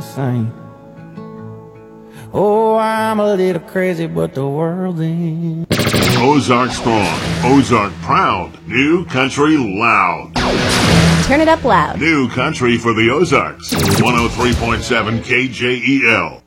insane. Oh, I'm a little crazy, but the world ain't. Ozark strong, Ozark proud, new country loud. Turn it up loud. New country for the Ozarks. 103.7 KJEL.